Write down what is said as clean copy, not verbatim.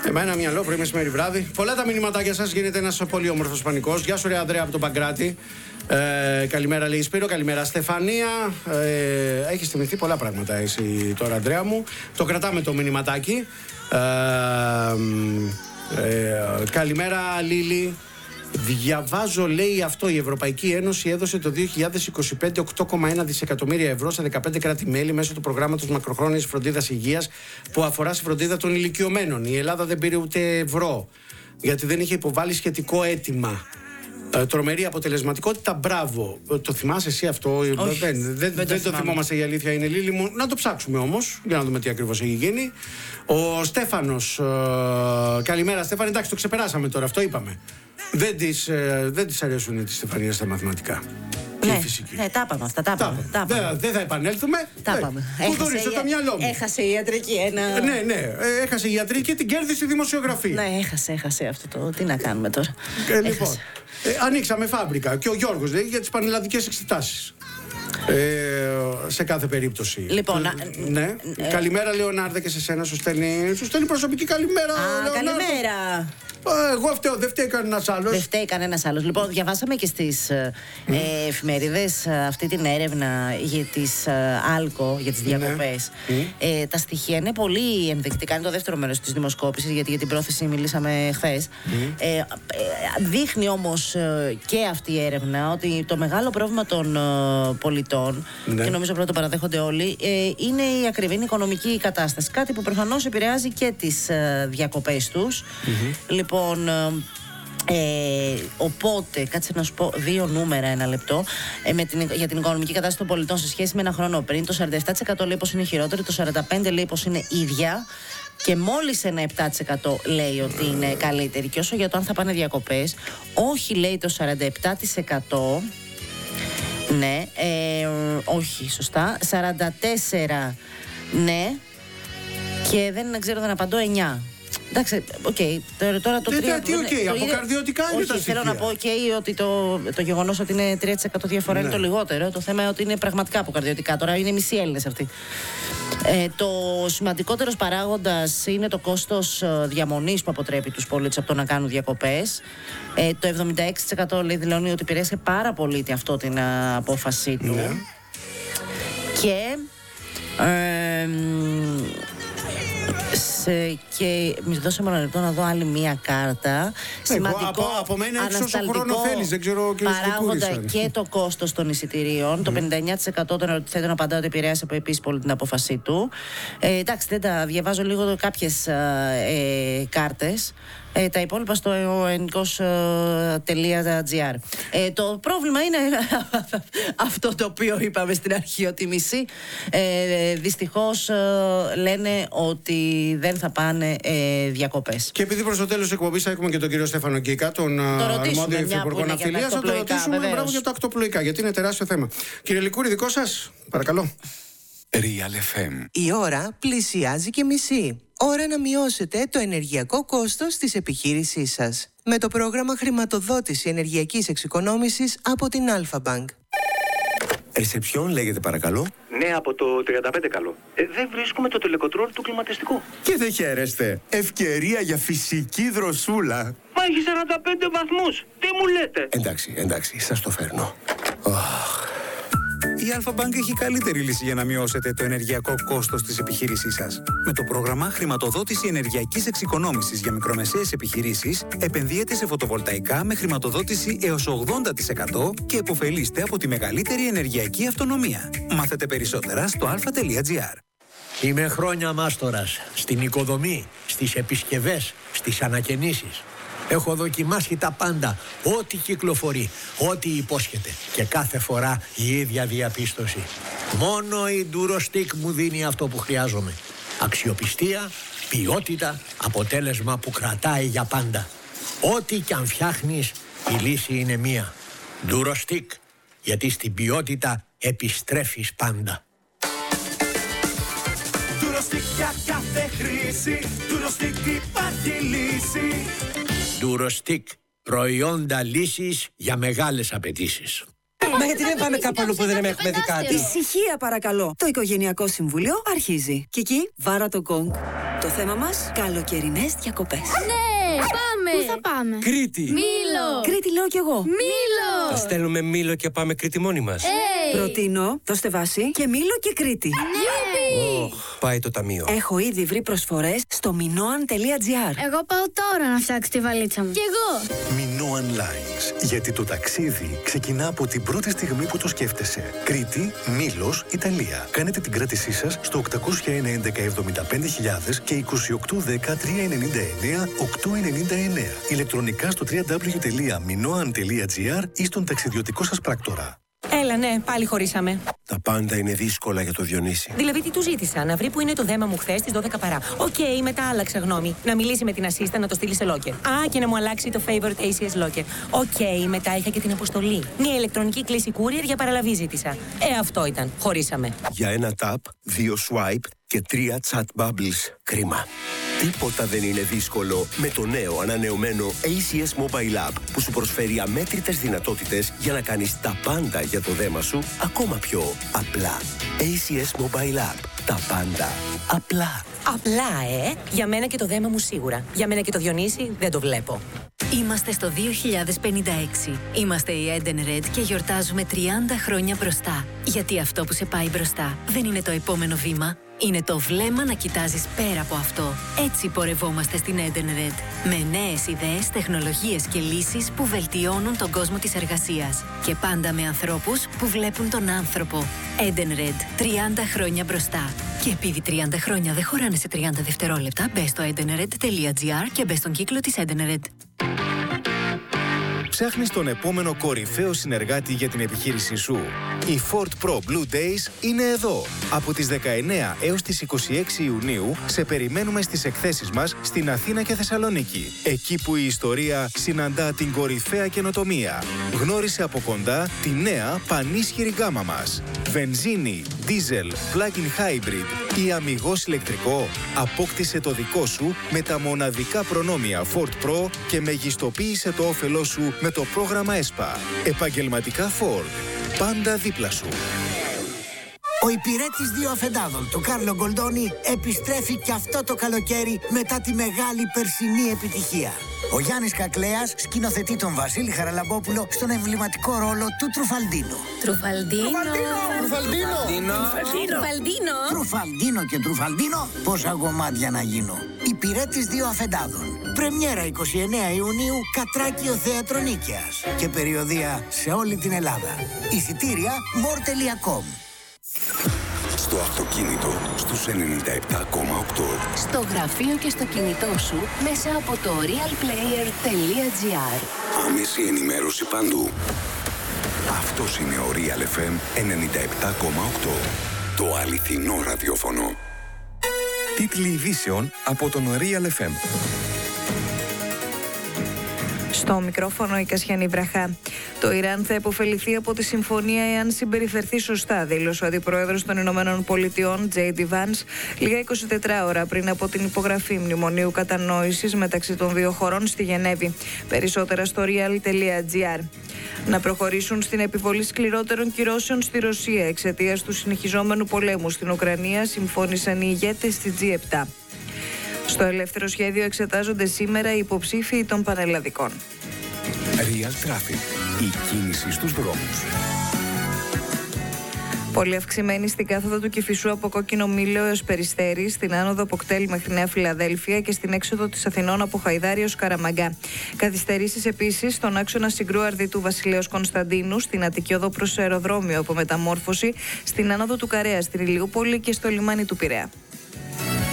Εμένα μυαλό πρωί, μεσημέρι, βράδυ. Πολλά τα μηνύματάκια σας, γίνεται ένας πολύ όμορφος πανικός. Γεια σου, ρε Ανδρέα από τον Παγκράτη. Καλημέρα, λέει Σπύρο. Καλημέρα, Στεφανία. Έχεις θυμηθεί πολλά πράγματα εσύ τώρα, Ανδρέα μου. Το κρατάμε το μηνυματάκι. Καλημέρα, Λίλη. Διαβάζω, λέει αυτό, η Ευρωπαϊκή Ένωση έδωσε το 2025 8,1 δισεκατομμύρια ευρώ σε 15 κράτη-μέλη μέσω του προγράμματος μακροχρόνιας φροντίδας υγείας που αφορά στη φροντίδα των ηλικιωμένων. Η Ελλάδα δεν πήρε ούτε ευρώ γιατί δεν είχε υποβάλει σχετικό αίτημα. Τρομερή αποτελεσματικότητα, μπράβο. Το θυμάσαι εσύ αυτό? Όχι, δεν το θυμόμαστε, η αλήθεια είναι, Λίλη μου. Να το ψάξουμε όμως, για να δούμε τι ακριβώς έχει γίνει. Ο Στέφανος, καλημέρα Στέφανη. Εντάξει, το ξεπεράσαμε τώρα, αυτό είπαμε. Δεν της αρέσουν τη Στεφανία στα μαθηματικά. Ναι, τα είπαμε αυτά. Δεν θα επανέλθουμε. Τα είπαμε. Μου δώρισε το μυαλό μου. Έχασε η ιατρική ένα. Ναι, έχασε η ιατρική και την κέρδισε η δημοσιογραφία. Ναι, έχασε αυτό το. Τι να κάνουμε τώρα. Λοιπόν, ανοίξαμε φάμπρικα και ο Γιώργος λέει για τις πανελλαδικές εξετάσεις. Σε κάθε περίπτωση. Λοιπόν, ναι. Καλημέρα, Λεωνάρδε, και σε σένα σου στέλνει προσωπική καλημέρα. Καλημέρα. Εγώ φταίω, δεν φταίει κανένας άλλος. Δεν φταίει κανένας άλλος. Λοιπόν, διαβάσαμε και στις εφημερίδες αυτή την έρευνα για τις άλκο, για τις διακοπές. Τα στοιχεία είναι πολύ ενδεικτικά. Είναι το δεύτερο μέρος της δημοσκόπησης, γιατί για την πρόθεση μιλήσαμε χθες. Δείχνει όμως και αυτή η έρευνα ότι το μεγάλο πρόβλημα των πολιτών, και νομίζω πρώτο παραδέχονται όλοι, είναι η ακριβή οικονομική κατάσταση. Κάτι που προφανώς επηρεάζει και τις διακοπές τους. Λοιπόν, οπότε, κάτσε να σου πω δύο νούμερα, ένα λεπτό, για την οικονομική κατάσταση των πολιτών σε σχέση με ένα χρόνο πριν. Το 47% λέει πως είναι χειρότερη, το 45% λέει πως είναι ίδια και μόλις ένα 7% λέει ότι είναι καλύτερη. Και όσο για το αν θα πάνε διακοπές, όχι, λέει το 47%. Ναι, όχι, σωστά. 44 ναι, και δεν ξέρω, δεν απαντώ 9. Εντάξει, τώρα το 3%. Από καρδιωτικά είναι τα στοιχεία. Θέλω να πω ότι το γεγονός ότι είναι 3% διαφορά είναι το λιγότερο. Το θέμα είναι ότι είναι πραγματικά από καρδιωτικά. Τώρα είναι μισοί Έλληνες αυτοί. Το σημαντικότερος παράγοντας είναι το κόστος διαμονής που αποτρέπει τους πολίτες από το να κάνουν διακοπές. Το 76% λέει δηλώνει ότι επηρέασε πάρα πολύ αυτό την απόφαση του. Ναι. Και και μη δώσε μόνο λεπτό να δω άλλη μία κάρτα. Σημαντικό, από μένα έξω όσο χρόνο θέλεις, δεν ξέρω, παράγοντα και το κόστος των εισιτηρίων. Το 59% των ερωτηθέντων απαντά ότι επηρέασε επίσης πολύ την απόφασή του. Εντάξει, δεν τα διαβάζω λίγο κάποιες κάρτες. Τα υπόλοιπα στο ennikos.gr. Το πρόβλημα είναι αυτό το οποίο είπαμε στην αρχή, ότι οι μισοί δυστυχώς λένε ότι δεν θα πάνε διακοπές. Και επειδή προς το τέλος της εκπομπής θα έχουμε και τον κύριο Στέφανο Κίκα, τον αρμόδιο υφυπουργό ναυτιλίας, θα το ρωτήσουμε μπράβο για τα ακτοπλοϊκά, γιατί είναι τεράστιο θέμα. Κύριε Λικούρη, δικό σας, παρακαλώ. Real FM. Η ώρα πλησιάζει και μισή. Ώρα να μειώσετε το ενεργειακό κόστος της επιχείρησής σας με το πρόγραμμα χρηματοδότηση ενεργειακής εξοικονόμησης από την Alpha Bank. Ρεσεψιόν λέγεται, παρακαλώ. Ναι, από το 35 καλό. Δεν βρίσκουμε το τελεκοτρόλ του κλιματιστικού. Και δεν χαίρεστε. Ευκαιρία για φυσική δροσούλα. Μα έχει 45 βαθμούς. Τι μου λέτε? Εντάξει, σας το φέρνω. Η Alpha Bank έχει καλύτερη λύση για να μειώσετε το ενεργειακό κόστος της επιχείρησής σας. Με το πρόγραμμα χρηματοδότηση ενεργειακής εξοικονόμησης για μικρομεσαίες επιχειρήσεις, επενδύετε σε φωτοβολταϊκά με χρηματοδότηση έως 80% και επωφελείστε από τη μεγαλύτερη ενεργειακή αυτονομία. Μάθετε περισσότερα στο alpha.gr. Είμαι χρόνια μάστορας στην οικοδομή, στις επισκευές, στις ανακαινήσεις. Έχω δοκιμάσει τα πάντα, ό,τι κυκλοφορεί, ό,τι υπόσχεται. Και κάθε φορά η ίδια διαπίστωση. Μόνο η Durostec μου δίνει αυτό που χρειάζομαι. Αξιοπιστία, ποιότητα, αποτέλεσμα που κρατάει για πάντα. Ό,τι κι αν φτιάχνεις, η λύση είναι μία. Durostec, γιατί στην ποιότητα επιστρέφεις πάντα. Durostec για κάθε χρήση, Durostec υπάρχει λύση. Durostec, προϊόντα λύσης για μεγάλες απαιτήσεις. Μα γιατί δεν πάμε κάπου αλλού που δεν έχουμε δει κάτι? Ησυχία παρακαλώ. Το Οικογενειακό Συμβούλιο αρχίζει. Κική, βάρα το γκονγκ. Το θέμα μας, καλοκαιρινές διακοπές. Ναι, πάμε! Πού θα πάμε? Κρήτη! Μήλο! Κρήτη λέω κι εγώ. Μήλο! Θα στέλνουμε Μήλο και πάμε Κρήτη μόνοι μας. Προτείνω, δώστε βάση και Μήλο και Κρήτη. Πάει το ταμείο. Έχω ήδη βρει προσφορές στο minoan.gr. Εγώ πάω τώρα να φτιάξω τη βαλίτσα μου. Κι εγώ! Minoan Lines. Γιατί το ταξίδι ξεκινά από την πρώτη στιγμή που το σκέφτεσαι. Κρήτη, Μήλος, Ιταλία. Κάνετε την κράτησή σας στο 801 11 75.000 και 2810 399 899. Ηλεκτρονικά στο www.minoan.gr ή στον ταξιδιωτικό σας πράκτορα. Έλα, ναι, πάλι χωρίσαμε. Τα πάντα είναι δύσκολα για το Διονύση. Δηλαδή, τι του ζήτησα, να βρει που είναι το δέμα μου χθες στις 12 παρά. Οκ, μετά άλλαξα γνώμη. Να μιλήσει με την assistant να το στείλει σε locker. Α, και να μου αλλάξει το favorite ACS locker. Οκ, μετά είχα και την αποστολή. Μια ηλεκτρονική κλήση courier για παραλαβή ζήτησα. Αυτό ήταν. Χωρίσαμε. Για ένα tap, 2 swipe και 3 chat bubbles. Κρίμα. Τίποτα δεν είναι δύσκολο με το νέο ανανεωμένο ACS Mobile App που σου προσφέρει αμέτρητες δυνατότητες για να κάνεις τα πάντα για το δέμα σου ακόμα πιο απλά. ACS Mobile App. Τα πάντα απλά. Απλά, Για μένα και το δέμα μου σίγουρα. Για μένα και το Διονύση δεν το βλέπω. Είμαστε στο 2056. Είμαστε η Eden Red και γιορτάζουμε 30 χρόνια μπροστά. Γιατί αυτό που σε πάει μπροστά δεν είναι το επόμενο βήμα. Είναι το βλέμμα να κοιτάζεις πέρα από αυτό. Έτσι πορευόμαστε στην Eden Red. Με νέες ιδέες, τεχνολογίες και λύσεις που βελτιώνουν τον κόσμο της εργασίας. Και πάντα με ανθρώπους που βλέπουν τον άνθρωπο. Eden Red. 30 χρόνια μπροστά. Και επειδή 30 χρόνια δεν χωράνε σε 30 δευτερόλεπτα, μπες στο edenred.gr και μπες στον κύκλο της Eden Red. Ψάχνεις τον επόμενο κορυφαίο συνεργάτη για την επιχείρησή σου. Οι Ford Pro Blue Days είναι εδώ. Από τις 19 έως τις 26 Ιουνίου σε περιμένουμε στις εκθέσεις μας στην Αθήνα και Θεσσαλονίκη. Εκεί που η ιστορία συναντά την κορυφαία καινοτομία. Γνώρισε από κοντά τη νέα πανίσχυρη γκάμα μας. Βενζίνη, diesel, plug-in hybrid ή αμιγώς ηλεκτρικό. Απόκτησε το δικό σου με τα μοναδικά προνόμια Ford Pro και μεγιστοποίησε το όφελό σου με το πρόγραμμα ΕΣΠΑ. Επαγγελματικά Ford. Πάντα δίπλα σου. Ο υπηρέτης δύο αφεντάδων, το Κάρλο Γκολντόνι, επιστρέφει και αυτό το καλοκαίρι μετά τη μεγάλη περσινή επιτυχία. Ο Γιάννης Κακλέας σκηνοθετεί τον Βασίλη Χαραλαμπόπουλο στον εμβληματικό ρόλο του Τρουφαλντίνο. Τρουφαλντίνο και Τρουφαλντίνο, πόσα γομάτια να γίνω. Υπηρέτης δύο αφεντάδων. Πρεμιέρα 29 Ιουνίου, Κατράκιο Θέατρο Νίκαιας. Και περιοδεία σε όλη την Ελλάδα. Εισιτήρια more.com. Στο αυτοκίνητο, στους 97,8. Στο γραφείο και στο κινητό σου, μέσα από το realplayer.gr. Άμεση ενημέρωση παντού. Αυτός είναι ο Real FM 97,8. Το αληθινό ραδιόφωνο. Τίτλοι ειδήσεων από τον Real FM. Στο μικρόφωνο η Κασιανή Βραχά. Το Ιράν θα υποφεληθεί από τη συμφωνία εάν συμπεριφερθεί σωστά, δήλωσε ο Αντιπρόεδρος των Ηνωμένων Πολιτειών, J.D. Vance, λίγα 24 ώρα πριν από την υπογραφή μνημονίου κατανόησης μεταξύ των δύο χωρών στη Γενέβη. Περισσότερα στο real.gr. Να προχωρήσουν στην επιβολή σκληρότερων κυρώσεων στη Ρωσία εξαιτίας του συνεχιζόμενου πολέμου στην Ουκρανία, συμφώνησαν οι ηγέτες στη G7. Στο ελεύθερο σχέδιο εξετάζονται σήμερα οι υποψήφοι των πανελλαδικών. Real Traffic. Η κίνηση στους δρόμους. Πολύ αυξημένη στην κάθοδο του Κηφισού από Κόκκινο Μήλο έως Περιστέρι, στην άνοδο από Κτέλ μέχρι Νέα Φιλαδέλφια και στην έξοδο της Αθηνών από Χαϊδάρη έως Καραμαγκά. Καθυστερήσεις επίσης στον άξονα Συγκρού Αρδίτου Βασιλέως Κωνσταντίνου, στην Αττική Οδό προς αεροδρόμιο από Μεταμόρφωση, στην άνοδο του Καρέα στην Ηλιούπολη και στο λιμάνι του Πειραιά.